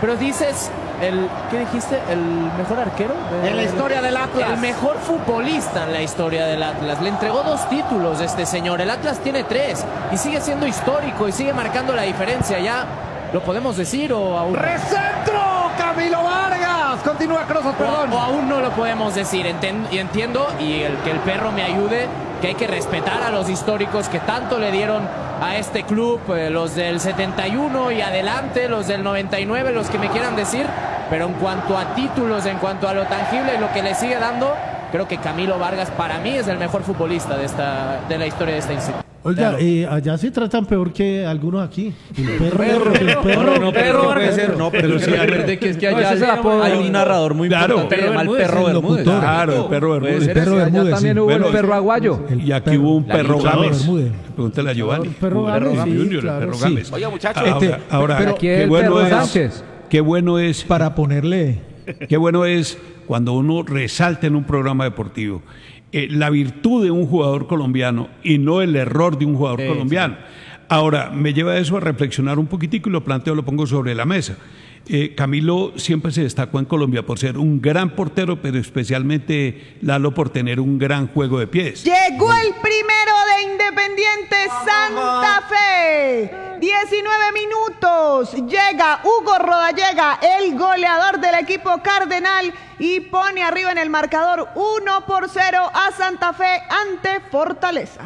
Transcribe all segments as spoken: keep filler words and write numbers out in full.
pero dices, el, ¿qué dijiste? ¿El mejor arquero? En la historia del Atlas. El mejor futbolista en la historia del Atlas. Le entregó dos títulos este señor. El Atlas tiene tres y sigue siendo histórico y sigue marcando la diferencia. ¿Ya lo podemos decir o aún? ¡Recentro! ¡Camilo Vargas! Continúa Crozas, perdón. O, o aún no lo podemos decir. Enten, y entiendo, y el que el perro me ayude, que hay que respetar a los históricos que tanto le dieron a este club, eh, los del setenta y uno y adelante, los del noventa y nueve, los que me quieran decir, pero en cuanto a títulos, en cuanto a lo tangible y lo que le sigue dando, creo que Camilo Vargas para mí es el mejor futbolista de, esta, de la historia de esta institución. Oiga, eh, allá se tratan peor que algunos aquí. El perro, el perro, perro, no, pero no puede ser, no, pero sí, verdad que es que allá no, hay un narrador muy claro, importante que se llama el perro Bermúdez. Claro, el perro Bermúdez. El perro Bermúdez. También hubo bueno, el perro aguayo. El y aquí perro, hubo un perro Gámez. Bermúdez. Pregúntale a Giovanni. El perro Gámez, sí, Junior, claro, el perro sí. Gámez. Oye, muchachos. Ahora, ahora pero aquí qué el bueno perro es, Sánchez. qué bueno es, Para ponerle... qué bueno es cuando uno resalta en un programa deportivo eh, la virtud de un jugador colombiano y no el error de un jugador Sí, colombiano. sí. Ahora, me lleva eso a reflexionar un poquitico y lo planteo, lo pongo sobre la mesa. Eh, Camilo siempre se destacó en Colombia por ser un gran portero, pero especialmente Lalo por tener un gran juego de pies. Llegó el primero de Independiente Santa Fe. diecinueve minutos. Llega Hugo Rodallega, el goleador del equipo cardenal, y pone arriba en el marcador uno por cero a Santa Fe ante Fortaleza.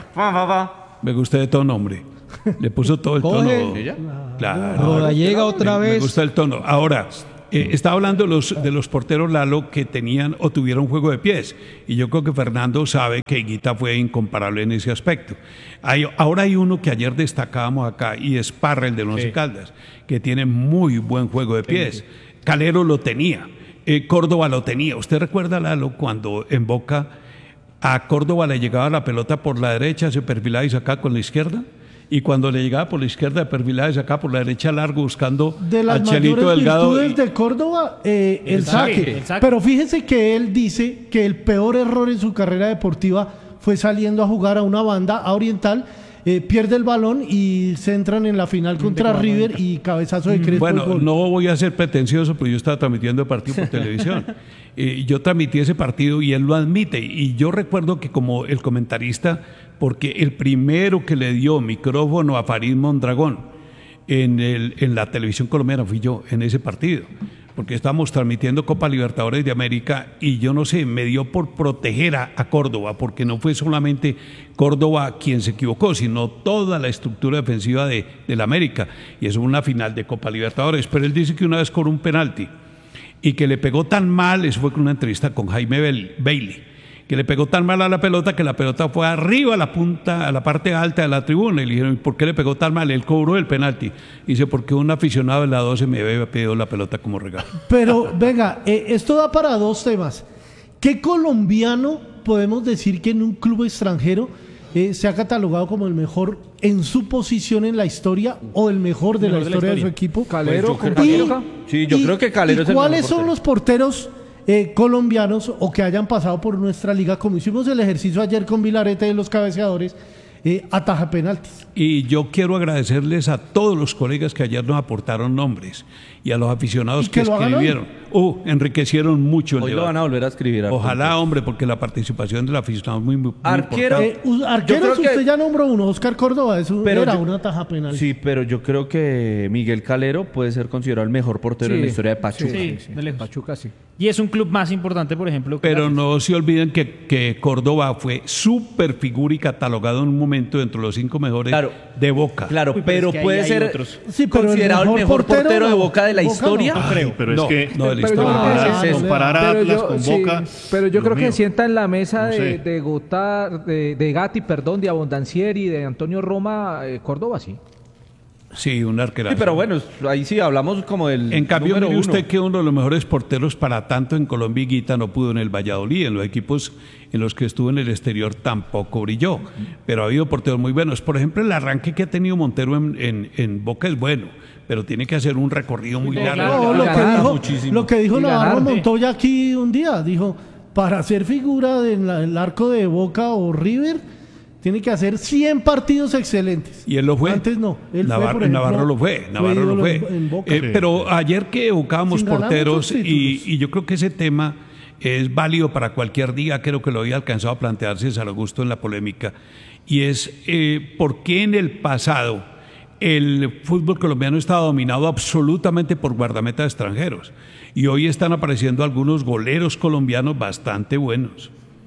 Me gusta de todo nombre. Le puso todo el Coge. tono. Claro. Rodallega otra Me, vez. me gusta el tono. Ahora, eh, estaba hablando de los, de los porteros Lalo que tenían o tuvieron juego de pies. Y yo creo que Fernando sabe que Higuita fue incomparable en ese aspecto. Hay, ahora hay uno que ayer destacábamos acá y es Parra, el de Once Sí. Caldas, que tiene muy buen juego de pies. Calero lo tenía. Eh, Córdoba lo tenía. ¿Usted recuerda, Lalo, cuando en Boca a Córdoba le llegaba la pelota por la derecha, se perfilaba y sacaba con la izquierda? Y cuando le llegaba por la izquierda, perfilada y sacaba por la derecha largo buscando De las a Chelito mayores Delgado. virtudes Y, de Córdoba, eh, el, El saque. saque, el saque. Pero fíjese que él dice que el peor error en su carrera deportiva fue saliendo a jugar a una banda a Oriental, eh, pierde el balón y se entran en la final contra River y cabezazo de Crespo. bueno, el gol. no voy a ser pretencioso, pero yo estaba transmitiendo el partido por televisión. Eh, yo transmití ese partido y él lo admite. Y yo recuerdo que como el comentarista, porque el primero que le dio micrófono a Farid Mondragón en, el, en la televisión colombiana fui yo en ese partido, porque estábamos transmitiendo Copa Libertadores de América y yo no sé, me dio por proteger a, a Córdoba, porque no fue solamente Córdoba quien se equivocó, sino toda la estructura defensiva de, de la América, y eso fue una final de Copa Libertadores. Pero él dice que una vez cobró un penalti y que le pegó tan mal, eso fue con una entrevista con Jaime Bailey, que le pegó tan mal a la pelota que la pelota fue arriba a la punta, a la parte alta de la tribuna. Y le dijeron, ¿por qué le pegó tan mal? Él cobró el penalti. Dice, porque un aficionado de la doce me había pedido la pelota como regalo. Pero venga, eh, esto da para dos temas. ¿Qué colombiano podemos decir que en un club extranjero eh, se ha catalogado como el mejor en su posición en la historia o el mejor de, Mejor la, de la historia de historia? su equipo? Calero, Pues yo con creo- Pachuca. Sí, yo creo que Calero ¿y es el ¿Cuáles mejor son portero. los porteros eh, colombianos o que hayan pasado por nuestra liga, como hicimos el ejercicio ayer con Vilarete de los cabeceadores, eh, ataja penaltis? Y yo quiero agradecerles a todos los colegas que ayer nos aportaron nombres y a los aficionados ¿Y que que lo hagan escribieron. Uh, enriquecieron mucho el Hoy lo debate. van a volver a escribir. Arturo. Ojalá, hombre, porque la participación del aficionado es muy, muy Arquero. importante. Eh, u- Yo arqueros, creo que- usted ya nombró uno, Oscar Córdoba, eso Pero era yo- una ataja penal. Sí, pero yo creo que Miguel Calero puede ser considerado el mejor portero en la historia de Pachuca. Sí, Sí, de lejos. Pachuca sí. Y es un club más importante, por ejemplo. que Pero Atlas. no se olviden que, que Córdoba fue súper figura y catalogado en un momento dentro de los cinco mejores Claro. de Boca. Claro, Uy, pero pero es que ahí puede hay ser otros. Sí, pero el considerado el mejor mejor portero, portero de no. Boca de la Boca historia. no. No creo. Pero No, es que no, de la Pero yo historia. creo que comparar, sí. comparar a Pero Atlas yo- con sí, Boca. pero yo Dios creo que mío. sienta en la mesa No de, sé. de Gotar, de, de Gatti, perdón, de Abondancieri, de Antonio Roma, eh, Córdoba, sí. Sí, un arquero. Sí, pero bueno, ahí sí hablamos como del En cambio, número mire uno. usted que uno de los mejores porteros para tanto en Colombia, Higuita, no pudo en el Valladolid. En los equipos en los que estuvo en el exterior tampoco brilló. Pero ha habido porteros muy buenos. Por ejemplo, el arranque que ha tenido Montero en, en, en Boca es bueno, pero tiene que hacer un recorrido muy No, largo. claro, No, lo, que ganar dijo, muchísimo. lo que dijo Y Navarro ganar, sí. Montoya aquí un día, dijo, para ser figura del el arco de Boca o River, Tiene que hacer cien partidos excelentes. Y él lo fue. Antes no. Él Navarro, fue, por ejemplo, Navarro lo fue. Navarro lo fue. En Boca. Eh, Sí. Pero ayer que evocábamos Sin ganar porteros, muchos y, títulos. y yo creo que ese tema es válido para cualquier día, creo que lo había alcanzado a plantearse San Augusto en la polémica, y es eh, por qué en el pasado el fútbol colombiano estaba dominado absolutamente por guardametas extranjeros, y hoy están apareciendo algunos goleros colombianos bastante buenos.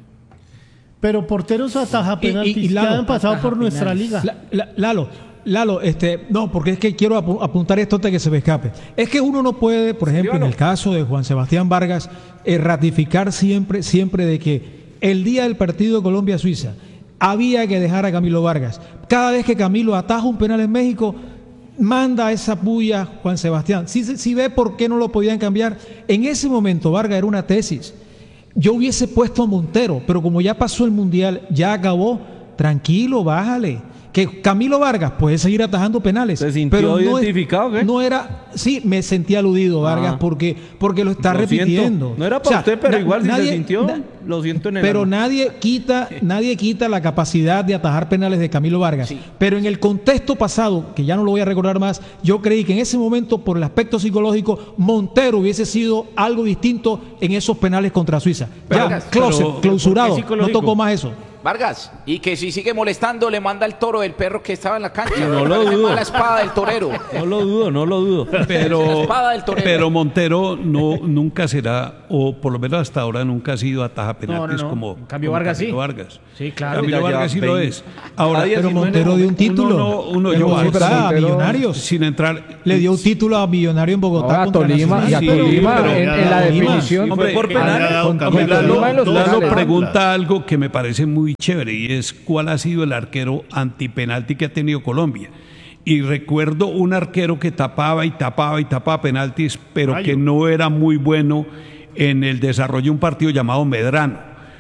Pero porteros ataja penaltis y- y que Lalo, han pasado ataja por nuestra penales. liga. La- la- Lalo, Lalo, este, no, porque es que quiero apu- apuntar esto antes de que se me escape. Es que uno no puede, por ejemplo, en el caso de Juan Sebastián Vargas, eh, ratificar siempre, siempre de que el día del partido Colombia-Suiza había que dejar a Camilo Vargas. Cada vez que Camilo ataja un penal en México, manda esa puya Juan Sebastián. Si, si ve por qué no lo podían cambiar, en ese momento Vargas era una tesis. Yo hubiese puesto a Montero, pero como ya pasó el Mundial, ya acabó, tranquilo, bájale. Que Camilo Vargas puede seguir atajando penales. ¿Se sintió pero no es- identificado, qué? No era, sí, me sentí aludido, Vargas, Ah. porque, porque lo está Lo repitiendo. siento. No era para O sea, usted, pero na- igual si nadie- se sintió, na- lo siento en el Pero alma. nadie quita, nadie quita la capacidad de atajar penales de Camilo Vargas. Pero en el contexto pasado, que ya no lo voy a recordar más, yo creí que en ese momento, por el aspecto psicológico, Montero hubiese sido algo distinto en esos penales contra Suiza. Ya, Vargas, closet, pero- clausurado, ¿por qué no psicológico? tocó más eso. Vargas, y que si sigue molestando le manda el toro del perro que estaba en la cancha. No lo Parece dudo. más la espada del torero. No lo dudo, no lo dudo. La Pero, espada del torero. pero Montero no, nunca será, o por lo menos hasta ahora nunca ha sido ataja No, no, penaltis no. como, En cambio, como Vargas Camilo sí. Vargas. Sí, claro. Camilo Ya Vargas sí lleva lo veinte. es. Ahora, Nadie Pero si no en Montero el dio un momento- título. uno, uno, En yo, Bogotá, a sin- Millonarios. sin entrar, Le dio un título a Millonario en Bogotá. No, a contra Tolima, Nacional. y a Sí, Tolima pero- en, en la Tolima. definición. Hombre, por penales. Con- Lalo, con Tolima en los Lalo penales. pregunta algo que me parece muy chévere, y es cuál ha sido el arquero antipenalti que ha tenido Colombia. Y recuerdo un arquero que tapaba y tapaba y tapaba penaltis, pero que no era muy bueno en el desarrollo de un partido llamado Medrano.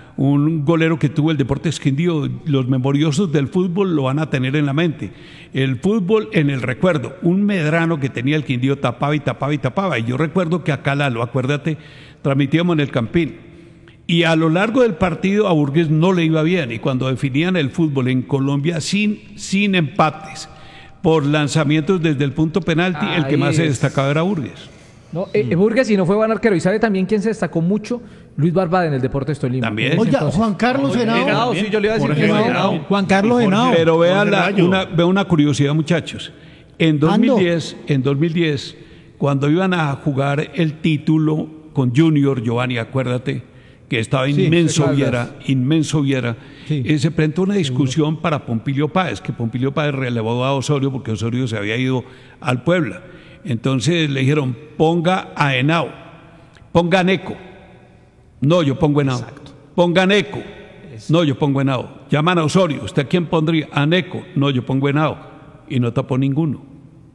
Un golero que tuvo el Deportes Quindío. Los memoriosos del fútbol lo van a tener en la mente. El fútbol en el recuerdo. Un Medrano que tenía el Quindío, tapaba y tapaba y tapaba. Y yo recuerdo que acá, Lalo, acuérdate, transmitíamos en el Campín. Y a lo largo del partido a Burgues no le iba bien. Y cuando definían el fútbol en Colombia sin, sin empates, por lanzamientos desde el punto penalti, el que Ahí más se es. destacaba era Burgues. No, eh, Burgues y no fue buen arquero. ¿Y sabe también quién se destacó mucho? Luis Barbada en el Deportes Tolima. También. Oiga, Juan Carlos Henao. Henao, sí, yo le iba a decir que Henao. Henao. Juan Carlos Henao. Pero vean la- Rayo. una, vea una curiosidad, muchachos. En dos mil diez, en dos mil diez, cuando iban a jugar el título con Junior, Giovanni, acuérdate, que estaba Sí, inmenso sí, Viera, inmenso Viera, Sí. eh, se presentó una discusión para Pompilio Páez, que Pompilio Páez relevó a Osorio porque Osorio se había ido al Puebla. Entonces le dijeron, ponga a Henao, ponga a Neco. No, yo pongo Henao. Ponga a Neco. No, yo pongo Henao. Llaman a Osorio, ¿usted a quién pondría? A Neco. No, yo pongo Henao. Y no tapó ninguno.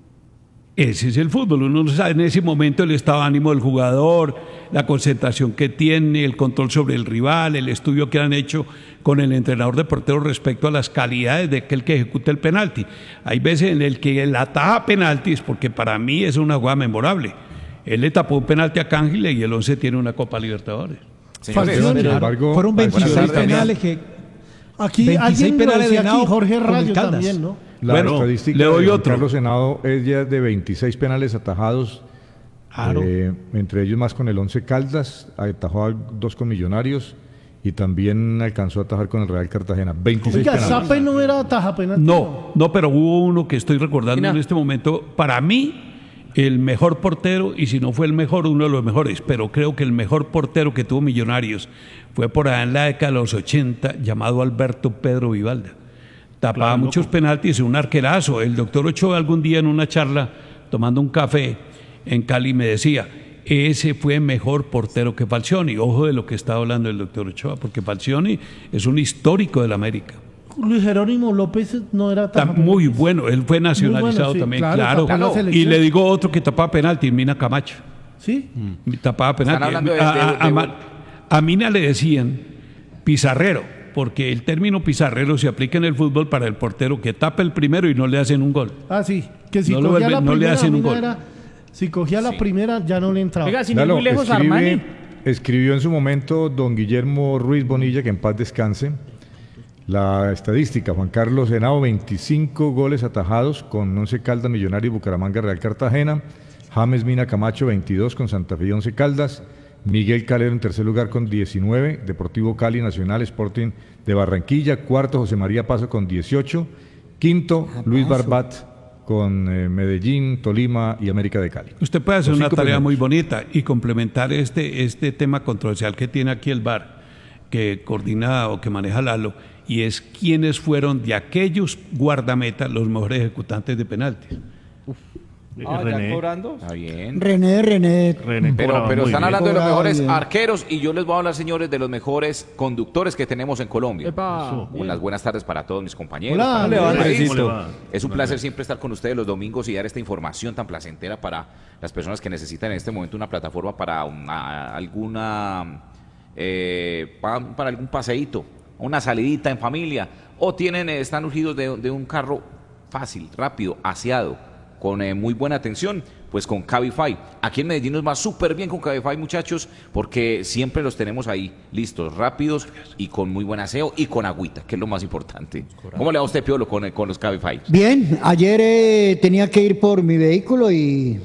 Ese es el fútbol, uno no sabe en ese momento el estado de ánimo del jugador, la concentración que tiene, el control sobre el rival, el estudio que han hecho con el entrenador de porteros respecto a las calidades de aquel que ejecuta el penalti. Hay veces en el que él ataja penaltis, porque para mí es una jugada memorable. Él le tapó un penalti a Cángile y el once tiene una Copa Libertadores. Señores, Falcioni. Sin embargo, Fueron veintiséis buenas tardes. penales que... Aquí veintiséis alguien lo penales de decía aquí, Henao Jorge con el Rayo Caldas. también, ¿no? La Bueno, estadística le doy de Juan otro. Carlos Henao es ya de veintiséis penales atajados, Claro. eh, entre ellos más con el Once Caldas, atajó a dos con Millonarios y también alcanzó a atajar con el Real Cartagena. veintiséis Oiga, penales. Sape no era ataja penalti. No, no, pero hubo uno que estoy recordando en este momento. Para mí, el mejor portero, y si no fue el mejor, uno de los mejores, pero creo que el mejor portero que tuvo Millonarios fue por allá en la década de los ochenta, llamado Alberto Pedro Vivalda. Tapaba muchos penaltis, un arquerazo. El doctor Ochoa algún día en una charla, tomando un café en Cali, me decía, ese fue mejor portero que Falcioni. Ojo de lo que está hablando el doctor Ochoa, porque Falcioni es un histórico del América. Luis Jerónimo López no era Está ataja muy penaltis. bueno, él fue nacionalizado bueno, sí, también, claro, claro. tapó la Y selección. le digo otro que tapaba penalti, Mina Camacho. ¿Sí? Tapaba penalti. hablando de- a, de- a- a de- Ma- a Mina le decían pizarrero, porque el término pizarrero se aplica en el fútbol para el portero que tapa el primero y no le hacen un gol. Ah, sí. Que si No lo cogía vuelve- la no le primera, hacen un Mina gol. era- si cogía la primera, ya no le entraba. Oiga, sin ir Lalo, muy lejos, escribe- Armani. escribió en su momento don Guillermo Ruiz Bonilla, que en paz descanse. La estadística, Juan Carlos Henao, veinticinco goles atajados con Once Caldas, Millonarios, Bucaramanga, Real Cartagena. James Mina Camacho, veintidós con Santa Fe y Once Caldas. Miguel Calero en tercer lugar con diecinueve, Deportivo Cali, Nacional, Sporting de Barranquilla. Cuarto, José María Paso con dieciocho. Quinto, Luis Barbat con eh, Medellín, Tolima y América de Cali. Usted puede hacer Los una cinco tarea primeros. muy bonita y complementar este, este tema controversial que tiene aquí el V A R, que coordina o que maneja Lalo, y es quiénes fueron de aquellos guardametas los mejores ejecutantes de penaltis. Ah, René. ¿ya cobrando? Está bien. René, René. René Pero, cobraba pero muy están bien. hablando de los Cobraba mejores bien. arqueros y yo les voy a hablar, señores, de los mejores conductores que tenemos en Colombia. Epa. Unas buenas tardes para todos mis compañeros. Hola, para ¿cómo le todo va, el país. Andresito? ¿Cómo le va? Es un placer siempre estar con ustedes los domingos y dar esta información tan placentera para las personas que necesitan en este momento una plataforma para una- alguna eh, pa- para algún paseíto, una salidita en familia, o tienen eh, están urgidos de, de un carro fácil, rápido, aseado, con eh, muy buena atención, pues con Cabify. Aquí en Medellín nos va súper bien con Cabify, muchachos, porque siempre los tenemos ahí listos, rápidos y con muy buen aseo y con agüita, que es lo más importante. ¿Cómo le va a usted, Piolo, con, eh, con los Cabify? Bien, ayer eh, tenía que ir por mi vehículo y,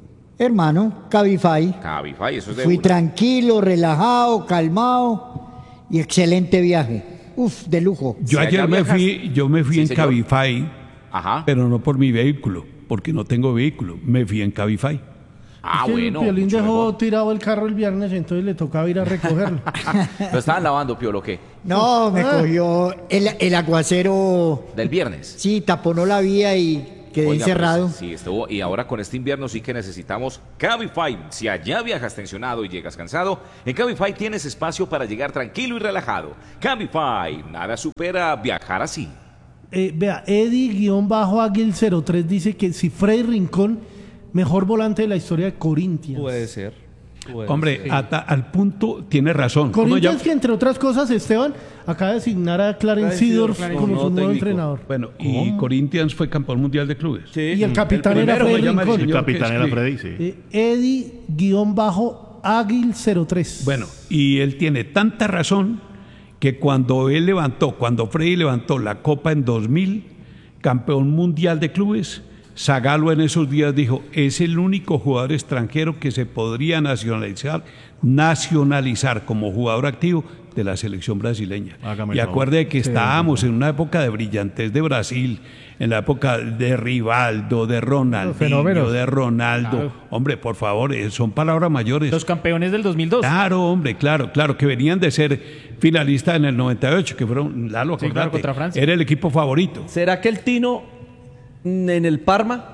hermano, Cabify. Cabify, eso es de Fui una. tranquilo, relajado, calmado y excelente viaje. Uf, de lujo. Yo Si ayer allá me viajas- fui, yo me fui Sí, en señor. Cabify, Ajá. pero no por mi vehículo, porque no tengo vehículo, me fui en Cabify. Ah, Es que bueno. el Piolín mucho dejó mejor. tirado el carro el viernes, entonces le tocaba ir a recogerlo. Lo estaban lavando, Piolo, ¿qué? No, me Ah. cogió el, el aguacero. Del viernes. Sí, taponó la vía y quedé Oiga, encerrado. pues, sí, estuvo. Y ahora con este invierno sí que necesitamos Cabify. Si allá viajas tensionado y llegas cansado, en Cabify tienes espacio para llegar tranquilo y relajado. Cabify, nada supera viajar así. Eh, vea, Eddie-Águil cero tres dice que si Freddy Rincón, mejor volante de la historia de Corinthians. Puede ser. puede Hombre, ser. hasta al punto tiene razón. Uno Corinthians ya- que entre otras cosas, Esteban, acaba de designar a Clarence Clarence Seedorf Seedorf como como su nuevo técnico. entrenador. Bueno, y Corinthians fue campeón mundial de clubes. Sí. Y el capitán era primero, Freddy me llama el Rincón. El señor que capitán era escribe. Freddy, sí. Eh, Eddie-Águil cero tres. Bueno, y él tiene tanta razón que cuando él levantó, cuando Freddy levantó la Copa en dos mil, campeón mundial de clubes, Zagallo en esos días dijo, es el único jugador extranjero que se podría nacionalizar, nacionalizar como jugador activo de la selección brasileña. Hágame Y el favor. acuerde que Sí, estábamos en una época de brillantez de Brasil, en la época de Rivaldo, de Ronaldinho, fenómenos. de Ronaldo. Claro. Hombre, por favor, eh, son palabras mayores. Los campeones del dos mil dos. Claro, hombre, claro, claro, que venían de ser finalistas en el noventa y ocho, que fueron, Lalo, Sí, claro, acordate, contra Francia. era el equipo favorito. ¿Será que el Tino mm, en el Parma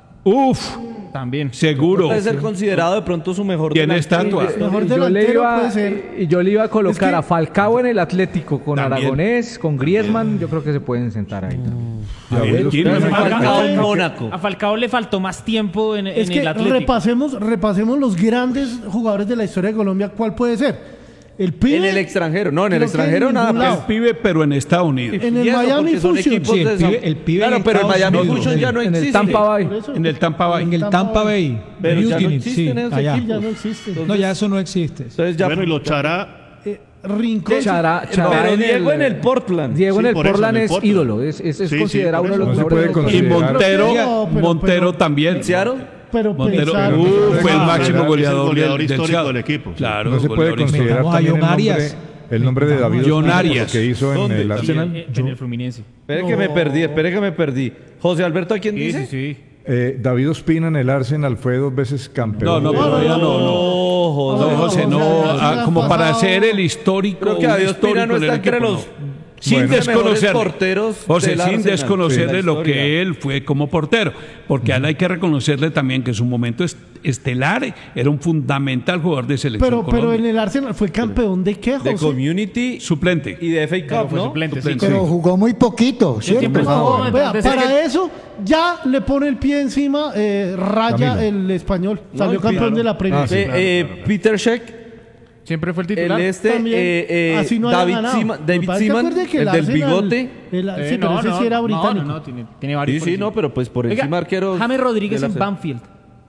Uf, También. seguro. puede ser considerado de pronto su mejor Tiene delantero? estatua. Mejor yo, le delantero iba, puede ser. y yo le iba a colocar Es que- a Falcao en el Atlético con También. Aragonés, con Griezmann, yo creo que se pueden sentar ahí. Ya Bien, ves, los tiene- premios. Falcao en Mónaco. A Falcao le faltó más tiempo en, Es en que el Atlético. repasemos, repasemos los grandes jugadores de la historia de Colombia. ¿Cuál puede ser? El pibe. En el extranjero, no, en el creo que extranjero en nada. ningún El lado. pibe, pero en Estados Unidos. En el Y eso, Miami porque son Fusion. equipos Sí, el de pibe- San- el pibe Claro, en pero el Estados Miami Unidos, Fusion en ya el- no en el existe. Tampa Bay. Por eso. En el Tampa Bay. En el Tampa Tampa Bay. Bay. Pero ya no United, existen sí, esos allá. Sí, ya no existe. No, ya eso no existe. Entonces ya Bueno, y los Chará, Eh, Rincón. Chará- Chará pero en Diego el- en el Portland. Diego Sí, en el por eso, Portland en el es Portland. ídolo, es, es, es Sí, sí, considerado por uno de los eso. No se mejores. puede de la Y historia. considerar- Montero, No, pero- Montero pero- también. ¿Seattle? Pero Montero, pensar- uh, fue el Ah, máximo es el goleador, goleador del, del histórico Seattle. del equipo, sí. Claro, No se puede goleador histórico. considerar Metamos a también el John nombre, Arias. el nombre de David John Ospina por lo Arias. que hizo en ¿Dónde? el Sí, Arsenal. en, en el Fluminense. Espere que me perdí, espere que me perdí. José Alberto, ¿a quién Sí, dice? sí, sí. Eh, David Ospina en el Arsenal fue dos veces campeón. No, no, de- todavía no, no. No, José. No, José, no, o sea, ah, ya como han para pasado- ser el histórico. Creo que un David Ospina histórico no del está entre equipo, los no. Sin Bueno, desconocerle, mejores porteros José, del sin Arsenal. desconocerle Sí. lo La que historia. él fue como portero, porque a él hay que reconocerle también que en su momento est- estelar era un fundamental jugador de selección Pero, pero Colombia. en el Arsenal fue campeón de qué, De José? Community Suplente. y de F A Pero Cup, fue ¿no? suplente, sí. Suplente. Pero jugó muy poquito, ¿cierto? siempre No, jugó, vea, desde para que- eso ya le pone el pie encima, eh, raya Camilo. el español. No, Salió el campeón claro. de la Premier. Ah, sí. Eh, claro, eh, claro, claro. Peter Sheck, Siempre fue el el titular. este, También, eh, eh, así no haya David, ganado. Sima- Lo que David pasa es que Seaman, acuerde que el del Arsenal- bigote. el- Eh, sí, pero no, ese no, sí era no, británico. No, no, tiene, tiene varios. Sí, por sí, encima. no, pero pues por Oiga, encima arqueros. James Rodríguez de la en se- Banfield.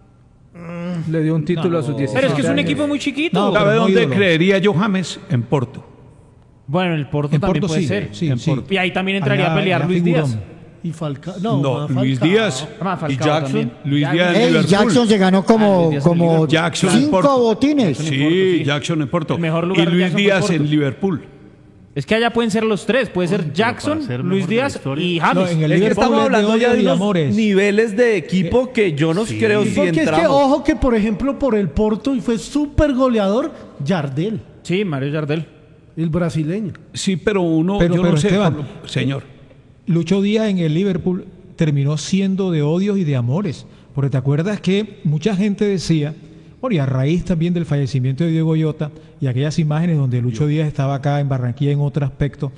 Le dio un título a sus dieciséis Pero es que es un años. equipo muy chiquito. No, ¿Sabe pero no dónde ídolo. creería yo James? En Porto. Bueno, el Porto En también Porto puede sí, ser. sí, En sí. Porto. Y ahí también entraría Allá- a pelear allá Luis figurón. Díaz. Y Falcao. No, No, más Luis Falcao. Díaz Ah, y Falcao Jackson. también. Luis Díaz en Ey, Liverpool. Jackson se ganó Ah, como, Luis Díaz en como Jackson en cinco Porto. botines. Sí, Porto, sí. Jackson en Porto. El mejor Y lugar de Luis Jackson fue Díaz Porto. en Liverpool. Es que allá pueden ser los tres. Puede ser pero Jackson, para ser Luis mejor de la Díaz historia. y No, James. en el Es que Liverpool estamos es de hablando odios ya de y unos amores. niveles de equipo que yo no creo si Porque es que, entramos. ojo, que por ejemplo, por el Porto, y fue súper goleador, Jardel, Sí, Mario Jardel. el brasileño. Sí, pero uno, Pero- yo pero, no sé, Esteban, por lo- señor. Lucho Díaz en el Liverpool terminó siendo de odios y de amores. Porque te acuerdas que mucha gente decía, bueno, y a raíz también del fallecimiento de Diego Llota y aquellas imágenes donde Lucho Díaz estaba acá en Barranquilla en otro aspecto,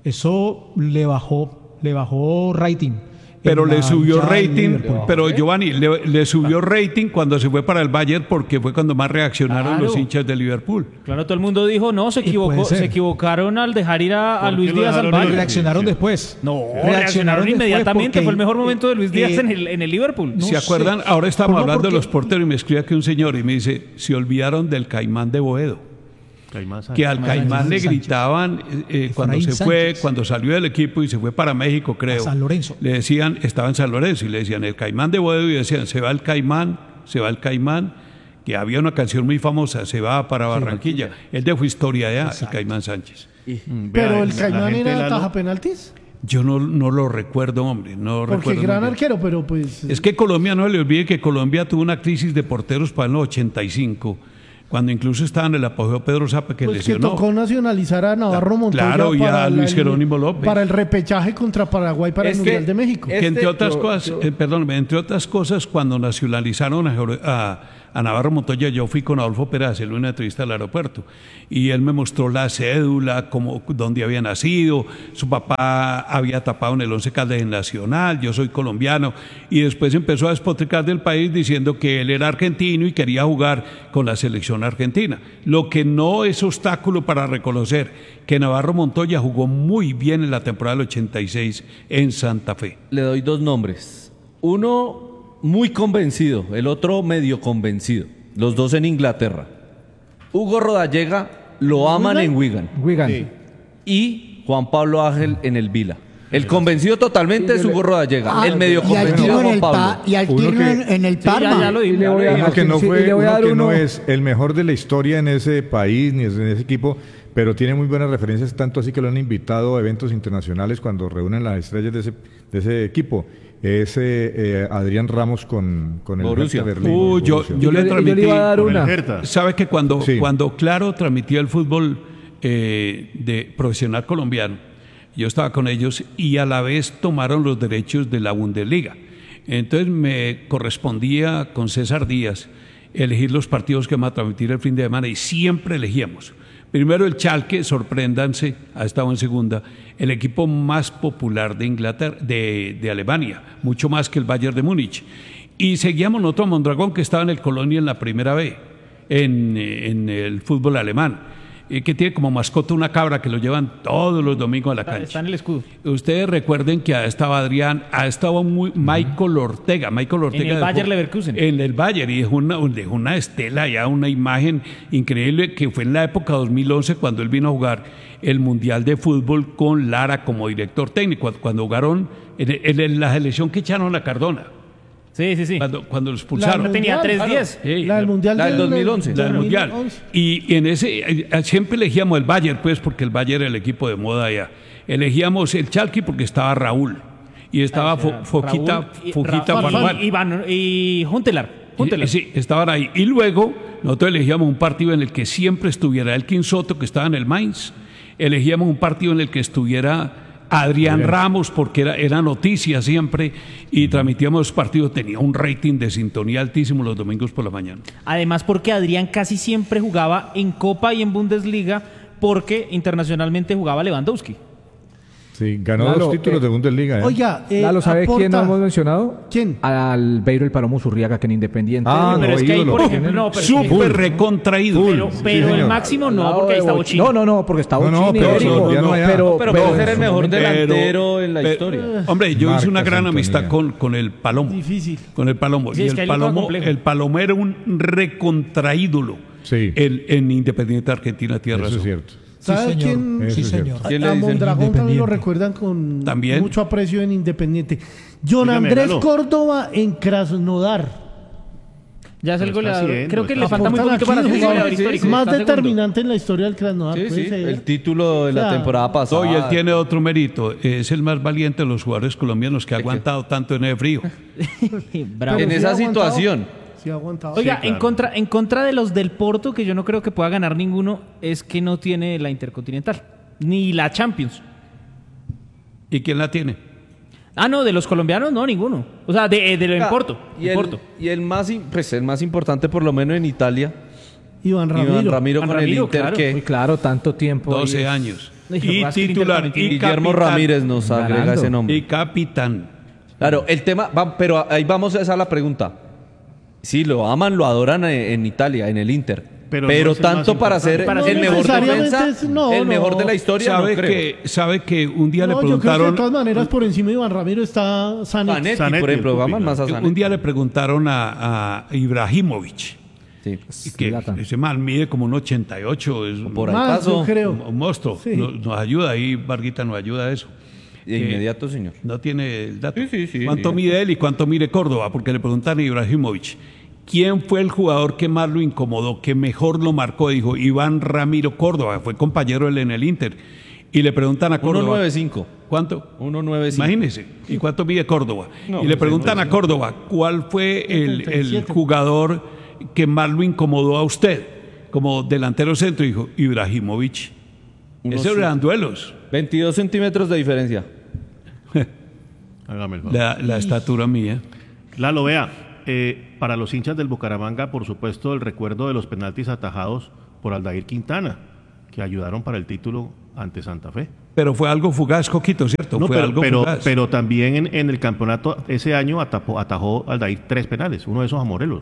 eso le bajó, le bajó rating. Pero en le la subió hinchada del rating, Liverpool. pero Giovanni, le, le subió rating cuando se fue para el Bayern porque fue cuando más reaccionaron Claro. los hinchas de Liverpool. Claro, todo el mundo dijo, no, se Y equivocó, puede ser. se equivocaron al dejar ir a, a ¿Por Luis qué lo Díaz al dejaron ir? Bayern. Reaccionaron Sí. después. No, reaccionaron después inmediatamente. porque- Fue el mejor momento de Luis Díaz eh, en, el, en el Liverpool. no ¿Se sé. acuerdan? Ahora estamos Pues no, hablando de porque- los porteros y me escribe aquí un señor y me dice, se olvidaron del Caimán de Boedo. Caimán Sánchez. Que al Caimán le Sánchez. gritaban eh, cuando Efraín se fue, Sánchez. cuando salió del equipo y se fue para México, creo. A San Lorenzo. Le decían, estaba en San Lorenzo y le decían el Caimán de Boedo y decían, se va el Caimán, se va el Caimán, que había una canción muy famosa, se va para Barranquilla. Él dejó historia allá, el Caimán Sánchez. Mm, Pero vea, el la Caimán gente, era Lalo, taja penaltis. Yo no, no lo recuerdo, hombre, no Porque recuerdo. gran muy bien. arquero, pero pues. Es que Colombia, no le olvide que Colombia tuvo una crisis de porteros para el ochenta y cinco, cuando incluso estaba en el apogeo Pedro Zapa, que pues que lesionó. tocó nacionalizar a Navarro Montoya Claro, y a para la- Luis Jerónimo López. para el repechaje contra Paraguay para Es el que- Mundial de México. es- Que entre Este, otras yo- cosas, yo- eh, perdón, entre otras cosas, cuando nacionalizaron a, Jero- a- a Navarro Montoya, yo fui con Adolfo Pérez a hacerle una entrevista al aeropuerto y él me mostró la cédula, como, dónde había nacido, su papá había tapado en el Once Caldas en Nacional, yo soy colombiano, y después empezó a despotricar del país diciendo que él era argentino y quería jugar con la selección argentina, lo que no es obstáculo para reconocer que Navarro Montoya jugó muy bien en la temporada del ochenta y seis en Santa Fe. Le doy dos nombres. Uno muy convencido, el otro medio convencido. Los dos en Inglaterra. Hugo Rodallega lo aman en Wigan. Wigan. Y Juan Pablo Ángel en el Vila. El convencido totalmente es Hugo Rodallega. Ah, el medio y al convencido Tino en Juan el, Pablo. pa- y al Uno Tino que- en, en el Sí, ya, Parma. ya lo Y dimos. le ya lo voy a dimos. Uno que no sí, fue, le voy a uno dar que no uno. es el mejor de la historia en ese país ni en ese equipo, pero tiene muy buenas referencias, tanto así que lo han invitado a eventos internacionales cuando reúnen las estrellas de ese, de ese equipo. Es eh, eh, Adrián Ramos con, con el Borussia. Hertha Berlín. Uh, yo, Borussia. yo le Yo le transmití. iba a dar con el una. Hertha. ¿Sabe que cuando, Sí. cuando Claro transmitía el fútbol eh, de profesional colombiano, yo estaba con ellos y a la vez tomaron los derechos de la Bundesliga? Entonces me correspondía con César Díaz elegir los partidos que vamos a transmitir el fin de semana y siempre elegíamos. Primero el Schalke, sorpréndanse, ha estado en segunda, el equipo más popular de Inglaterra, de, de Alemania, mucho más que el Bayern de Múnich. Y seguíamos nosotros a Mondragón, que estaba en el Colonia en la primera B, en, en el fútbol alemán, eh, que tiene como mascota una cabra que lo llevan todos los domingos a la Está, cancha. está en el escudo. Ustedes recuerden que ahí estaba Adrián, ha estado muy Michael Ortega, Michael Ortega En el dejó- Bayer Leverkusen. En el Bayer, y dejó una, dejó una estela, ya una imagen increíble, que fue en la época dos mil once cuando él vino a jugar el Mundial de Fútbol con Lara como director técnico, cuando jugaron en, en- en la selección que echaron a Cardona, Sí, sí, sí. cuando, cuando lo La expulsaron. del tenía Mundial, tres diez. Sí, La del Mundial la del dos mil once. La del Mundial. dos mil once. Y en ese, eh, siempre elegíamos el Bayern, pues, porque el Bayern era el equipo de moda allá. Elegíamos el Chalky porque estaba Raúl. Y estaba Fo- Foquita, Raúl y- Foquita Ra- Farfán. y, Iván- y Juntelar. Juntelar. Y- Sí, estaban ahí. Y luego nosotros elegíamos un partido en el que siempre estuviera Elkin Soto, que estaba en el Mainz. Elegíamos un partido en el que estuviera Adrián Ramos, porque era, era noticia siempre. Y transmitíamos los partidos. Tenía un rating de sintonía altísimo los domingos por la mañana. Además, porque Adrián casi siempre jugaba en Copa y en Bundesliga, porque internacionalmente jugaba Lewandowski. Sí, ganó Lalo, dos títulos eh, de Bundesliga. ¿eh? Oiga, eh, Lalo, ¿sabe aporta- quién no hemos mencionado? ¿Quién? Al Beiro el Palomo Zurriaga, que en Independiente. Ah, pero no, es que ahí, ídolo. por ejemplo, no, pero, es que- Súper recontraído. pero, pero el señor. máximo Al no, lado porque ahí de está Bochini. Bochini. No, no, no, porque está No, no, Bochini, pero Eric, colombiano allá. pero, Pero pero- puede ser el mejor Pero- delantero en la pero- historia. Hombre, yo hice una Marca gran sintonía. amistad con, con el Palomo. Difícil. Con el Palomo. Sí, y es el que ahí lo juega Palomo, complejo. el Palomo era un recontraídolo Sí. el- en Independiente Argentina, tierra. Eso es cierto. ¿Sabe señor. quién? Sí, Eso es señor. cierto. ¿Quién le A dice? Mondragón también lo Independiente. recuerdan con También. mucho aprecio en Independiente. John Dígame, Andrés Lalo. Córdoba en Krasnodar. Ya es el Lo está goleador. haciendo, Creo que está le falta muy Aportan poquito para aquí ser el jugadores goleador histórico. más está segundo. determinante en la historia del Krasnodar. Sí, puede sí, ser. el título de la O sea, temporada pasada. No, y él tiene otro mérito. Es el más valiente de los jugadores colombianos que ha aguantado tanto en el frío. Bravo. En sí esa ha aguantado. situación. Sí, ha aguantado. Oiga, Sí, claro. en, contra, en contra de los del Porto, que yo no creo que pueda ganar ninguno, es que no tiene la Intercontinental, ni la Champions. ¿Y quién la tiene? Ah, no, de los colombianos no, ninguno. O sea, de, de, de en Ah, Porto. Y en el, Porto. y el más, im- pues el más importante, por lo menos en Italia, Iván Ramiro. Iván Ramiro Iván con Ramiro, el Inter, claro. que Muy claro, tanto tiempo. ahí doce es- años. Ay, Y Rafa, es que el titular. Inter Y Guillermo capitán. Ramírez nos agrega Ganando. ese nombre. Y capitán. Claro, el tema, va, pero ahí vamos a esa la pregunta. Sí, lo aman, lo adoran en, en Italia, en el Inter. Pero Pero, no es el tanto más para ser importante. el No mejor necesariamente defensa, es- no, el no. mejor de la historia, ¿Sabe, no creo. que, sabe que un día No, le yo creo que de preguntaron, todas maneras por encima de Iván Ramiro está Sanek. Zanetti, Zanetti, por ejemplo, el aman Pupi, más a Zanetti. un día le preguntaron a, a Ibrahimovic, Sí. y que Zlatan. ese mal mide como un ochenta y ocho, es un, Por ahí Más, pasó. yo creo. un- un monstruo. Sí. Nos, nos ayuda ahí, Varguita nos ayuda a eso. De Eh, inmediato, señor. No tiene el dato. Sí, sí, sí, ¿Cuánto sí. mide él y cuánto mide Córdoba? Porque le preguntaron a Ibrahimovic, ¿quién fue el jugador que más lo incomodó, que mejor lo marcó? Dijo Iván Ramiro Córdoba, fue compañero él en el Inter. Y le preguntan a uno Córdoba. nueve cinco. ¿Cuánto? uno nueve cinco. Imagínese. ¿Y cuánto mide Córdoba? No, y le pues, preguntan no, a Córdoba, ¿cuál fue el, setenta y el siete. jugador que más lo incomodó a usted como delantero centro? Dijo Ibrahimovic. Uno Esos sí. eran duelos. veintidós centímetros de diferencia. Hágame el favor. La, la estatura mía. Lalo, vea, eh, para los hinchas del Bucaramanga, por supuesto, el recuerdo de los penaltis atajados por Aldair Quintana, que ayudaron para el título ante Santa Fe. Pero fue algo fugaz, Coquito, ¿cierto? No, fue pero, algo pero, fugaz. pero también en, en el campeonato ese año atapó- atajó Aldair tres penales, uno de esos a Morelos.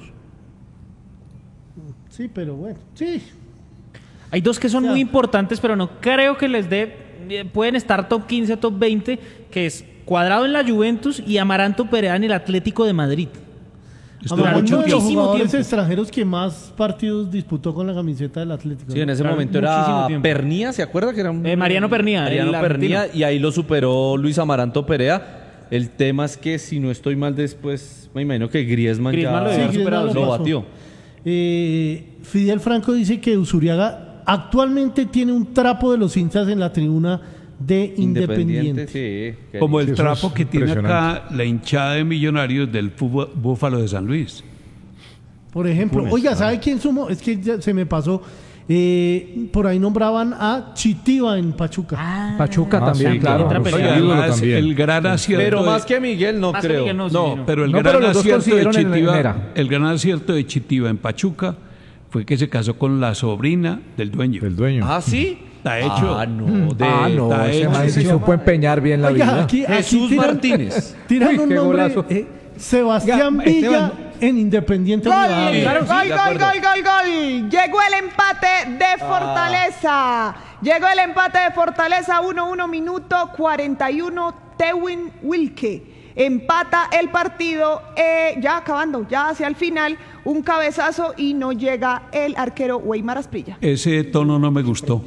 Sí, pero bueno. Sí. Hay dos que son Ya. muy importantes, pero no creo que les dé. eh, Pueden estar top quince, top veinte, que es Cuadrado en la Juventus y Amaranto Perea en el Atlético de Madrid. Estuvo Ahora, mucho uno de los muchísimo jugadores tiempo. extranjeros que más partidos disputó con la camiseta del Atlético. Sí, en ese Claro, momento muchísimo era tiempo. Pernía, ¿se acuerda que era un- Eh, Mariano Pernía, Mariano el Pernía, argentino. y ahí lo superó Luis Amaranto Perea. El tema es que si no estoy mal después, me imagino que Griezmann, Griezmann ya lo Sí, había Griezmann superado, lo lo pasó. batió. Eh, Fidel Franco dice que Usuriaga actualmente tiene un trapo de los hinchas en la tribuna de Independiente. sí. que- Como el Sí, eso trapo es que tiene acá impresionante. la hinchada de Millonarios del fútbol Búfalo de San Luis. Por ejemplo, Funes, oiga, ah. ¿sabe quién sumó? Es que ya se me pasó. Eh, por ahí nombraban a Chitiva en Pachuca. Pachuca Ah, también, sí, claro. entra Oye, peleado. ídolo además, también. el gran acierto. Pero de- más que Miguel, no Más que creo. Miguel, no, sí, No, no. pero el No, gran pero los dos acierto de consiguieron en- en Chitiva, era. el gran acierto de Chitiva en Pachuca fue que se casó con la sobrina del dueño. El dueño. Ah, sí. Está hecho. Ah, no. De, Ah, no, está ese hecho. man sí supo empeñar bien la Oiga, vida. aquí, aquí Jesús tiran- Martínez. Tiran Uy, un qué nombre. golazo. eh, Sebastián Oiga, Villa Esteban. en Independiente. Gol, Rivadavia. gol, Claro, sí, gol, de gol, acuerdo. gol, gol, gol. Llegó el empate de Fortaleza. Llegó el empate de Fortaleza, uno uno, minuto cuarenta y uno. Tewin Wilke empata el partido, eh, ya acabando, ya hacia el final, un cabezazo y no llega el arquero Weimar Asprilla. Ese tono no me gustó.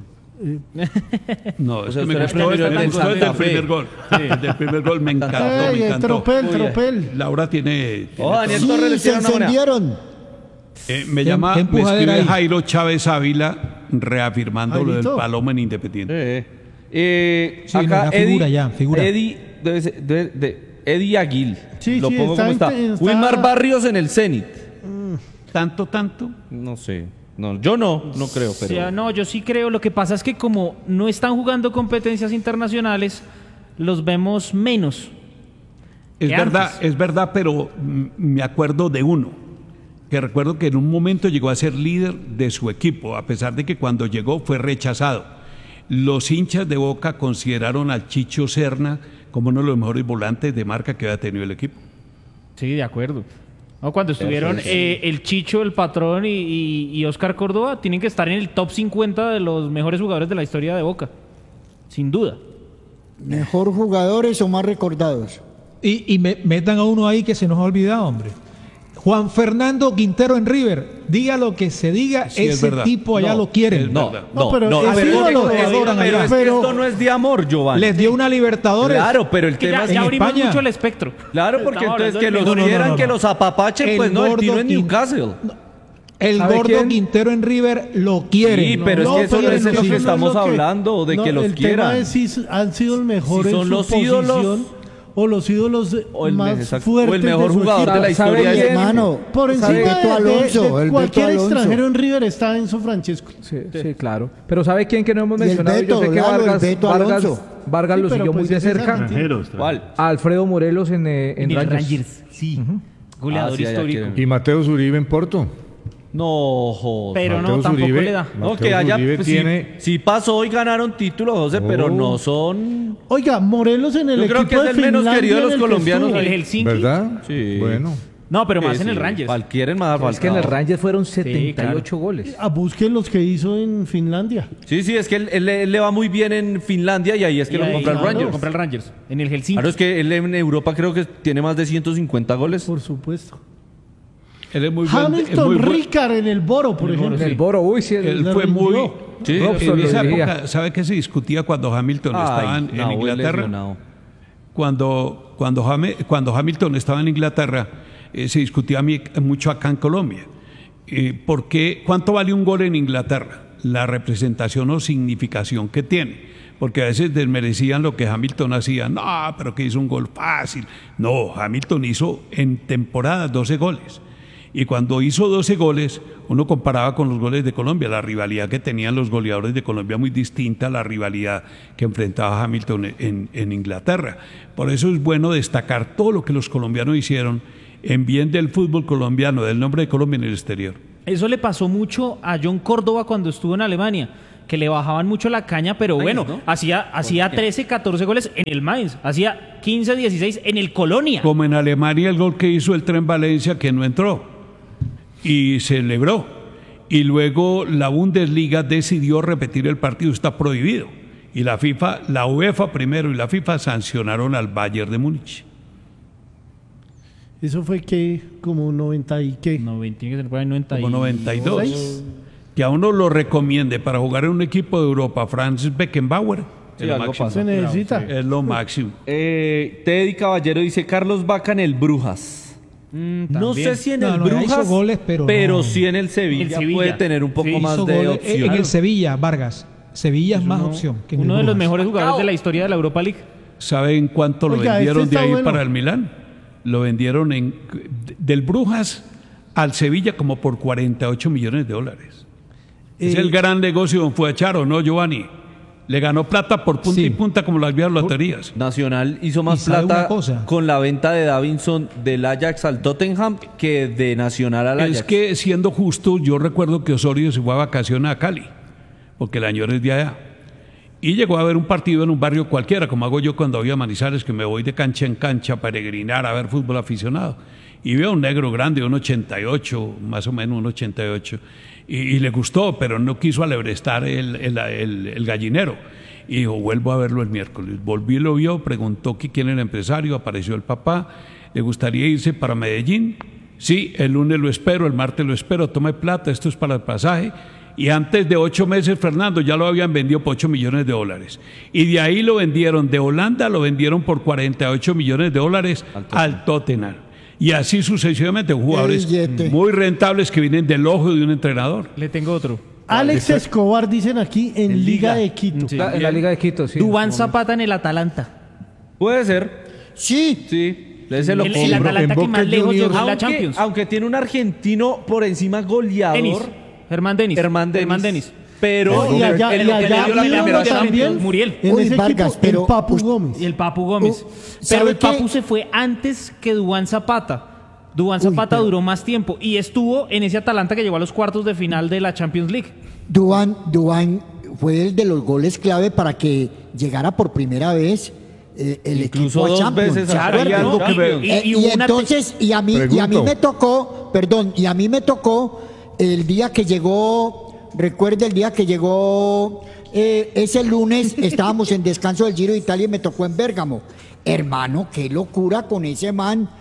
No, O es sea, que me usted gustó, prefirió me el del gustó el del Santa Fe. primer gol. El del primer gol me encantó, Ey, me el encantó. tropel, Muy bien. tropel. Laura tiene... tiene Oh, Daniel Sí, Torres le se tira una moneda. encendieron. Eh, me Qué- llama, qué me empujadera escribe ahí. Jairo Chávez Ávila reafirmando lo del Jairito. Paloma en Independiente. Eh, eh, Sí, acá no, ya figura, Eddie, ya, figura. Eddie, debe ser- de- de- Eddie Aguil. Sí, lo sí, pongo está como está. inte- está- Wilmar Barrios en el Zenit. Tanto, tanto. No sé. No, yo no, no creo, O pero. sea, no, yo sí creo. Lo que pasa es que como no están jugando competencias internacionales, los vemos menos. Es ¿Qué verdad, antes? es verdad, pero mm, me acuerdo de uno, que recuerdo que en un momento llegó a ser líder de su equipo, a pesar de que cuando llegó fue rechazado. Los hinchas de Boca consideraron al Chicho Serna como uno de los mejores volantes de marca que había tenido el equipo. Sí, de acuerdo. No, cuando estuvieron eh, el Chicho, el Patrón y, y, y Oscar Córdoba, tienen que estar en el top cincuenta de los mejores jugadores de la historia de Boca. Sin duda. ¿Mejor jugadores o más recordados? Y, y me- metan a uno ahí que se nos ha olvidado, hombre. Juan Fernando Quintero en River, diga lo que se diga, Sí, es ese verdad. tipo allá No, lo quieren. es No, verdad. no, No, pero no, es pero, ídolo. es que- Adoran pero allá. es que Pero- esto no es de amor, Giovanni. Les dio una Libertadores. Claro, pero el Que tema ya, es ya en abrimos España. mucho el espectro. Claro, porque Estamos entonces hablando que del los mejor. No, no, quieran, no, que no. los apapachen, El pues no, el gordo tiro en Quin- Newcastle. El ¿Sabe gordo quién? Quintero en River lo quiere. Sí, pero es que eso no es pero lo que no estamos lo hablando, de que los el quieran. tema es si han sido el mejor Si en son su los posición ídolos, o los ídolos o el más me- exacto, fuertes o el mejor de su jugador equipo. de la ¿Sabe historia. quién? Hermano, Por encima ¿sabe? de, Beto de- Alonso, de el Beto cualquier Alonso. extranjero en River está Enzo Francesco. Sí, sí, claro. Pero ¿sabe quién que no hemos Y el mencionado? Beto, Yo sé que Lalo, el Vargas, Beto Vargas, Alonso. Vargas Sí, lo pero siguió pues muy de ese es cerca. Extranjero, extranjero. ¿Cuál? A Alfredo Morelos en, eh, en En el Rangers. Rangers, sí. Goleador Ah, sí, allá histórico. quieren. Y Mateo Zuribe en Porto. No, joder. Pero no, Mateo tampoco Zuribe- le da. No, Mateo que haya. Zuribe Pues, tiene- sí, sí pasó y ganaron títulos, José, pero Oh. no son. Oiga, Morelos en el Yo equipo creo que es de el menos Finlandia querido de en los el que colombianos. estuvo. El Helsinki. ¿Verdad? Sí. Bueno. No, pero más Sí, en el sí. Rangers. Cualquiera más Es que en el faltaba. Rangers fueron setenta y ocho claro. goles. A busquen los que hizo en Finlandia. Sí, sí, es que él, él- él le va muy bien en Finlandia y ahí es que Y lo ahí, compra el claro, Rangers. lo compra el Rangers. En el Helsinki. Claro, es que él en Europa creo que tiene más de ciento cincuenta goles. Por supuesto. Él es muy buen. es Hamilton muy buen- Ricard en el Boro, por ejemplo. En el Boro, uy, sí. Él Le fue muy. rindió. Sí, en Robson lo esa dirigía. época, ¿sabe qué se discutía cuando Hamilton estaba en, en no, Inglaterra? lesionado. Cuando, cuando, Hame- cuando Hamilton estaba en Inglaterra, eh, se discutía mi- mucho acá en Colombia. Eh, ¿por qué? ¿Cuánto vale un gol en Inglaterra? La representación o significación que tiene. Porque a veces desmerecían lo que Hamilton hacía. No, pero que hizo un gol fácil. No, Hamilton hizo en temporada doce goles. Y cuando hizo doce goles, uno comparaba con los goles de Colombia, la rivalidad que tenían los goleadores de Colombia muy distinta a la rivalidad que enfrentaba Hamilton en, en Inglaterra. Por eso es bueno destacar todo lo que los colombianos hicieron en bien del fútbol colombiano, del nombre de Colombia en el exterior. Eso le pasó mucho a John Córdoba cuando estuvo en Alemania, que le bajaban mucho la caña, pero bueno, ¿no? hacía, hacía qué? trece, catorce goles en el Mainz, hacía quince, dieciséis en el Colonia. Como en Alemania el gol que hizo el Tren Valencia que no entró y celebró. Y luego la Bundesliga decidió repetir el partido, está prohibido. Y la FIFA, la UEFA primero y la FIFA sancionaron al Bayern de Múnich. Eso fue que como noventa y qué. No, tiene que ser por ahí noventa y- Como noventa y dos. Que a uno lo recomiende para jugar en un equipo de Europa, Franz Beckenbauer. Sí, es lo algo máximo. pasa. Se necesita. Es lo máximo. Eh, Teddy Caballero dice Carlos Vaca en el Brujas. Mm, No también. sé si en No, el no, ya Brujas, hizo goles, pero no. sí en el Sevilla, El Sevilla. puede tener un poco Sí, más Hizo de goles. opción. En el Sevilla, Vargas. Sevilla es más Uno- opción. que en uno el de los Brujas. mejores jugadores de la historia de la Europa League. ¿Saben cuánto lo Oiga, vendieron este de está ahí bueno. para el Milán? Lo vendieron en, del Brujas al Sevilla como por cuarenta y ocho millones de dólares. Es Eh, el gran negocio de don Fuacharo, ¿no, Giovanni? Le ganó plata por punta Sí. y punta como las viejas loterías. Nacional hizo más ¿Y sabe plata una cosa? con la venta de Davinson del Ajax al Tottenham que de Nacional al Ajax. Es que, siendo justo, yo recuerdo que Osorio se fue a vacaciones a Cali, porque el año es de allá. Y llegó a ver un partido en un barrio cualquiera, como hago yo cuando voy a Manizales, que me voy de cancha en cancha a peregrinar a ver fútbol aficionado. Y veo a un negro grande, un ochenta y ocho, más o menos un ochenta y ocho, y, y le gustó, pero no quiso alebrestar el, el, el- el gallinero. Y dijo, vuelvo a verlo el miércoles. Volví, lo vio, preguntó que quién era el empresario, apareció el papá, le gustaría irse para Medellín. Sí, el lunes lo espero, el martes lo espero, tome plata, esto es para el pasaje. Y antes de ocho meses, Fernando, ya lo habían vendido por ocho millones de dólares. Y de ahí lo vendieron, de Holanda lo vendieron por cuarenta y ocho millones de dólares al Tottenham. Y así sucesivamente, jugadores billete. muy rentables que vienen del ojo de un entrenador. Le tengo otro. Alex Escobar, dicen aquí, en Liga de Quito. Sí. La- en la Liga de Quito, sí. Duván Zapata en el Atalanta. Puede ser, Sí, sí. Ese lo El, el compro. Atalanta en que Boca más lejos Juniors. llegó en la aunque, Champions. aunque tiene un argentino por encima goleador. Denis. Germán Denis. Hermán Denis. Germán Denis. Pero No, y allá, en y lo que allá le dio la arriba primera también, Champions, Muriel. en Uy, ese Vargas, equipo, pero el Papu us- Gómez. Y el Papu Gómez. Uh, Pero ¿sabe el Papu qué? se fue antes que Duván Zapata. Duván Uy, Zapata pero- duró más tiempo y estuvo en ese Atalanta que llegó a los cuartos de final de la Champions League. Duván, Duván fue el de los goles clave para que llegara por primera vez eh, el Incluso equipo a dos Champions. veces ¿se a- acuerdan? hay algo ¿no? que Y- me- y- Eh, y y, hubo una te- entonces, y a mí, y a mí Pregunto. me tocó, perdón, y a mí me tocó el día que llegó, recuerde el día que llegó, eh, ese lunes estábamos en descanso del Giro de Italia y me tocó en Bérgamo. Hermano, qué locura con ese man.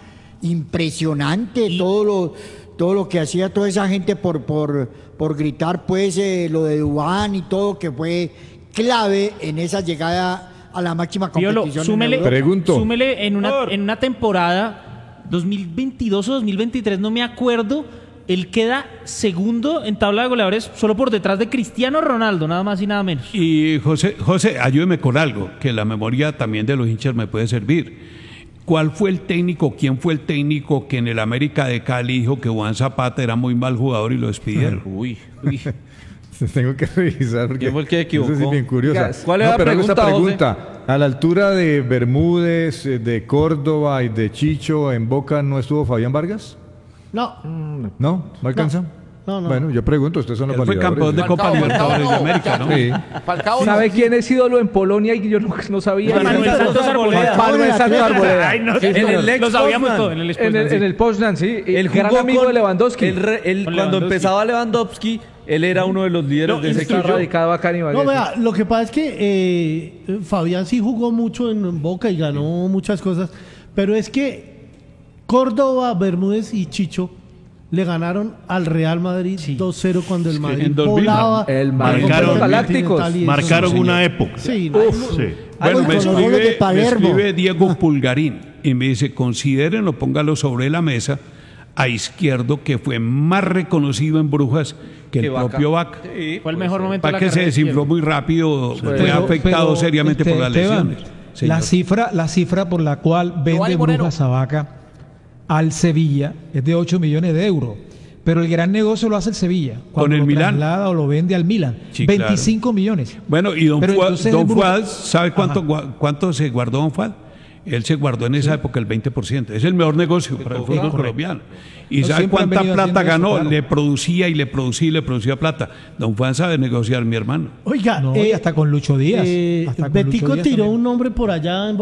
impresionante todo lo, todo lo que hacía toda esa gente por, por, por gritar, pues, eh, lo de Duván y todo, que fue clave en esa llegada a la máxima competición. Piolo, súmele, en Europa. Pregunto. súmele en una, en una temporada dos mil veintidós o dos mil veintitrés, no me acuerdo, él queda segundo en tabla de goleadores solo por detrás de Cristiano Ronaldo, nada más y nada menos. Y José, José, ayúdeme con algo, que la memoria también de los hinchas me puede servir. ¿Cuál fue el técnico, quién fue el técnico que en el América de Cali dijo que Juan Zapata era muy mal jugador y lo despidieron? Uy, uy. Tengo que revisar porque ¿Quién fue el que equivocó? eso es bien curiosa. ¿Cuál es no, la pero hago esta pregunta, pregunta. A la altura de Bermúdez, eh, de Córdoba y de Chicho en Boca, ¿no estuvo Fabián Vargas? No, ¿No? ¿No alcanza? no, no. Bueno, yo pregunto, ustedes son los Él fue validadores. campeón de Copa Falcao, Libertadores de Falcao, América, ¿no? Sí. Falcao, ¿Sabe quién es ídolo en Polonia y yo no, no sabía? Manuel Santos Arboleda. Manuel Santos Arboleda. Ay, no, Sí, en señor. el lo sabíamos todo, en el En Poznan, el, sí. en el Poznan, sí. El Él gran jugó amigo con- de Lewandowski. él re- él, Con cuando Lewandowski. empezaba Lewandowski, él era uno de los líderes No, de ese Está equipo. radicado acá en Ibagué. No, vea, lo que pasa es que eh, Fabián sí jugó mucho en Boca y ganó muchas cosas, pero es que Córdoba, Bermúdez y Chicho le ganaron al Real Madrid dos cero cuando el Madrid en dos mil, volaba. El Madrid Marcaron- Galácticos. Marcaron una época. Sí, Uf, sí. Bueno, Con me los goles de escribe, me Palermo. escribe Diego Pulgarín y me dice, considérenlo, póngalo sobre la mesa a Izquierdo, que fue más reconocido en Brujas que el Que Vaca. propio Vaca. Sí, Fue el puede mejor ser. momento de Para la que se carrera de desinfló Izquierdo. muy rápido, fue Pero- afectado pero, seriamente este, por las Esteban, lesiones. La Señor. cifra, la cifra por la cual vende Giovanni Moreno. Brujas a Vaca al Sevilla es de ocho millones de euros. Pero el gran negocio lo hace el Sevilla. Cuando el lo Milán. traslada o lo vende al Milan. Sí, veinticinco millones. Bueno, y don, Pero Fuad, entonces don el Bru- Fuad, ¿sabe cuánto, Ajá. gua- cuánto se guardó don Fuad? Él se guardó en esa época el veinte por ciento. Es el mejor negocio para el fútbol correcto. colombiano. ¿Y No, sabe siempre han cuánta venido plata haciendo eso, ganó? claro. Le producía y le producía y le producía plata. Don Juan sabe negociar, mi hermano. Oiga, No, eh, y hasta con Lucho Díaz. eh, hasta con Betico Lucho Díaz tiró también. un nombre por allá en